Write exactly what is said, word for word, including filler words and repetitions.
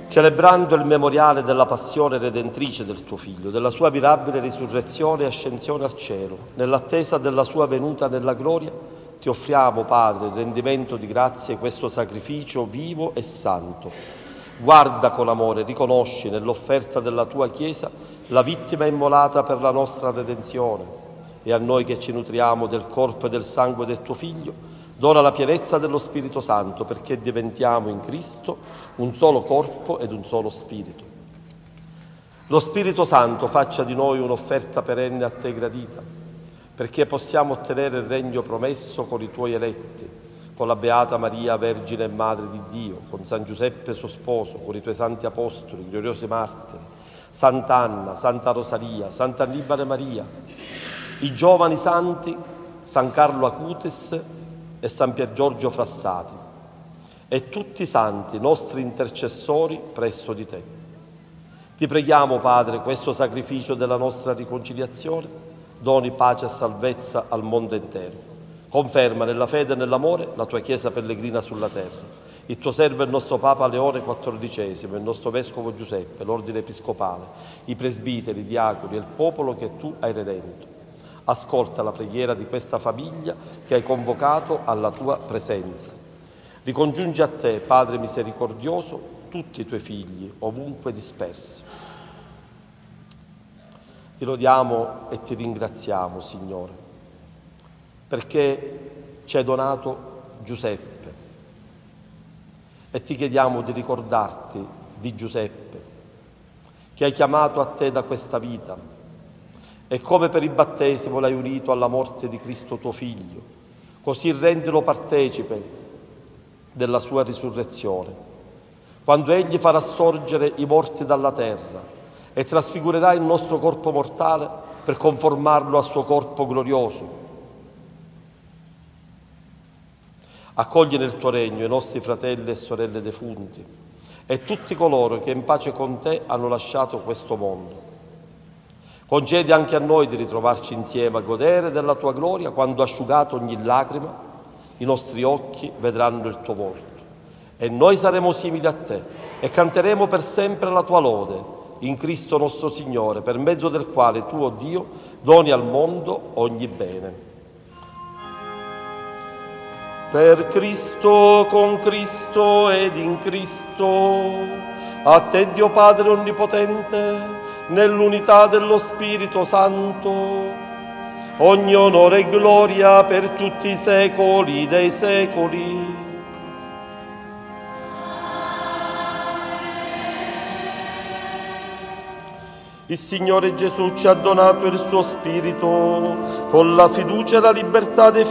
celebrando il memoriale della passione redentrice del tuo Figlio, della sua mirabile risurrezione e ascensione al cielo, nell'attesa della sua venuta nella gloria, ti offriamo, Padre, il rendimento di grazie, questo sacrificio vivo e santo. Guarda con amore, riconosci nell'offerta della tua Chiesa la vittima immolata per la nostra redenzione, e a noi che ci nutriamo del corpo e del sangue del tuo Figlio, dona la pienezza dello Spirito Santo, perché diventiamo in Cristo un solo corpo ed un solo Spirito. Lo Spirito Santo faccia di noi un'offerta perenne a te gradita, perché possiamo ottenere il regno promesso con i tuoi eletti, con la Beata Maria, Vergine e Madre di Dio, con San Giuseppe suo sposo, con i tuoi santi apostoli, gloriosi martiri, Sant'Anna, Santa Rosalia, Sant'Annibale Maria, i giovani santi, San Carlo Acutis e San Pier Giorgio Frassati, e tutti i santi nostri intercessori presso di te. Ti preghiamo, Padre, questo sacrificio della nostra riconciliazione doni pace e salvezza al mondo intero. Conferma nella fede e nell'amore la tua Chiesa pellegrina sulla terra. Il tuo servo e il nostro Papa Leone quattordicesimo, il nostro Vescovo Giuseppe, l'Ordine Episcopale, i presbiteri, i diaconi e il popolo che tu hai redento. Ascolta la preghiera di questa famiglia che hai convocato alla tua presenza. Ricongiungi a te, Padre misericordioso, tutti i tuoi figli, ovunque dispersi. Ti lodiamo e ti ringraziamo, Signore, perché ci hai donato Giuseppe, e ti chiediamo di ricordarti di Giuseppe, che hai chiamato a te da questa vita, e come per il battesimo l'hai unito alla morte di Cristo tuo Figlio, così rendilo partecipe della sua risurrezione, quando Egli farà sorgere i morti dalla terra e trasfigurerà il nostro corpo mortale per conformarlo al suo corpo glorioso. Accogli nel tuo regno i nostri fratelli e sorelle defunti e tutti coloro che in pace con te hanno lasciato questo mondo. Concedi anche a noi di ritrovarci insieme a godere della tua gloria quando, asciugato ogni lacrima, i nostri occhi vedranno il tuo volto. E noi saremo simili a te e canteremo per sempre la tua lode in Cristo nostro Signore, per mezzo del quale tu, o Dio, doni al mondo ogni bene. Per Cristo, con Cristo ed in Cristo, a te Dio Padre Onnipotente, nell'unità dello Spirito Santo, ogni onore e gloria per tutti i secoli dei secoli. Il Signore Gesù ci ha donato il suo Spirito con la fiducia e la libertà dei